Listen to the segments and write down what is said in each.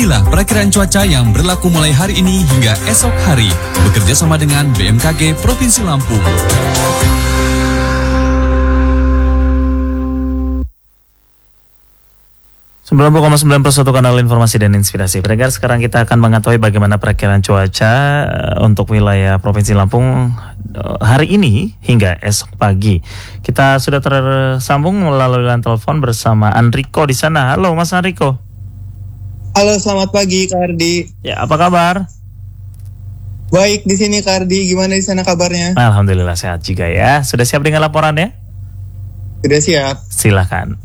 Inilah perakiraan cuaca yang berlaku mulai hari ini hingga esok hari, bekerja sama dengan BMKG Provinsi Lampung. ...90,9 kanal informasi dan inspirasi. Pendengar, sekarang kita akan mengetahui bagaimana perakiraan cuaca untuk wilayah Provinsi Lampung hari ini hingga esok pagi. Kita sudah tersambung melalui line telepon bersama Andriko di sana. Halo Mas Andriko. Halo, selamat pagi Kak Ardi. Ya, apa kabar? Baik di sini Kak Ardi, gimana di sana kabarnya? Alhamdulillah sehat juga ya. Sudah siap dengan laporannya? Sudah siap. Silakan.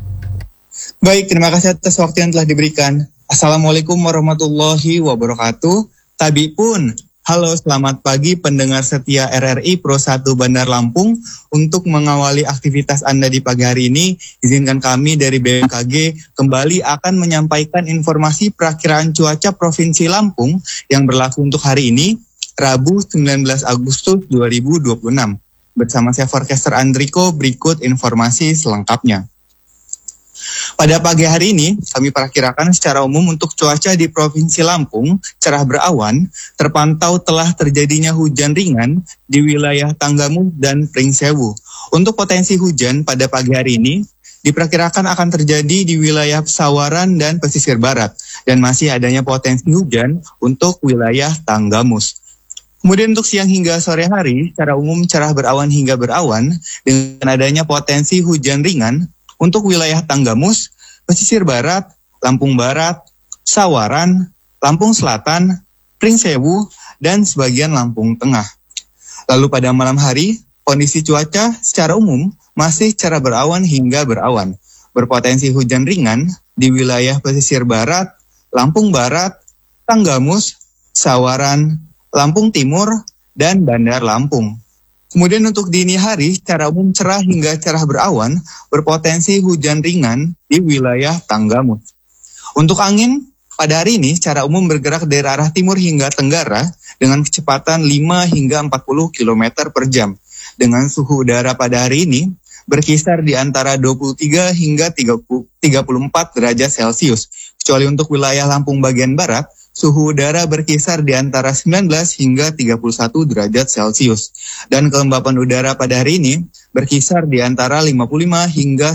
Baik, terima kasih atas waktu yang telah diberikan. Assalamualaikum warahmatullahi wabarakatuh. Tabi pun, halo selamat pagi pendengar setia RRI Pro 1 Bandar Lampung. Untuk mengawali aktivitas Anda di pagi hari ini, izinkan kami dari BMKG kembali akan menyampaikan informasi perakiraan cuaca Provinsi Lampung yang berlaku untuk hari ini, Rabu 19 Agustus 2026. Bersama saya forecaster Andriko, berikut informasi selengkapnya. Pada pagi hari ini, kami perakirakan secara umum untuk cuaca di Provinsi Lampung, cerah berawan, terpantau telah terjadinya hujan ringan di wilayah Tanggamus dan Pringsewu. Untuk potensi hujan pada pagi hari ini, diperkirakan akan terjadi di wilayah Sawaran dan pesisir barat, dan masih adanya potensi hujan untuk wilayah Tanggamus. Kemudian untuk siang hingga sore hari, secara umum cerah berawan hingga berawan, dengan adanya potensi hujan ringan, untuk wilayah Tanggamus, pesisir barat, Lampung Barat, Sawaran, Lampung Selatan, Pringsewu, dan sebagian Lampung Tengah. Lalu pada malam hari, kondisi cuaca secara umum masih cerah berawan hingga berawan. Berpotensi hujan ringan di wilayah pesisir barat, Lampung Barat, Tanggamus, Sawaran, Lampung Timur, dan Bandar Lampung. Kemudian untuk dini hari, secara umum cerah hingga cerah berawan, berpotensi hujan ringan di wilayah Tanggamus. Untuk angin, pada hari ini secara umum bergerak dari arah timur hingga tenggara dengan kecepatan 5 hingga 40 km per jam. Dengan suhu udara pada hari ini berkisar di antara 23 hingga 34 derajat Celcius. Kecuali untuk wilayah Lampung bagian barat, suhu udara berkisar di antara 19 hingga 31 derajat Celcius. Dan kelembapan udara pada hari ini berkisar di antara 55 hingga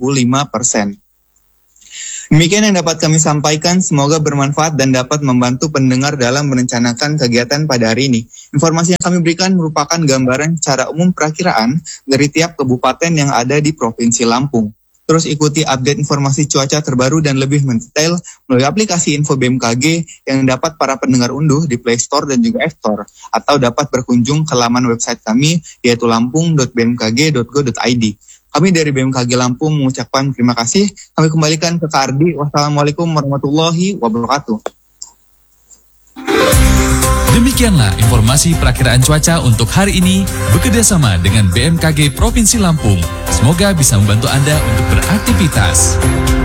95%. Demikian yang dapat kami sampaikan, semoga bermanfaat dan dapat membantu pendengar dalam merencanakan kegiatan pada hari ini. Informasi yang kami berikan merupakan gambaran secara umum perakiraan dari tiap kabupaten yang ada di Provinsi Lampung. Terus ikuti update informasi cuaca terbaru dan lebih mendetail melalui aplikasi Info BMKG yang dapat para pendengar unduh di Play Store dan juga App Store, atau dapat berkunjung ke laman website kami yaitu lampung.bmkg.go.id. Kami dari BMKG Lampung mengucapkan terima kasih. Kami kembalikan ke Kak Ardi. Wassalamualaikum warahmatullahi wabarakatuh. Demikianlah informasi perakiraan cuaca untuk hari ini bekerjasama dengan BMKG Provinsi Lampung. Semoga bisa membantu Anda untuk beraktivitas.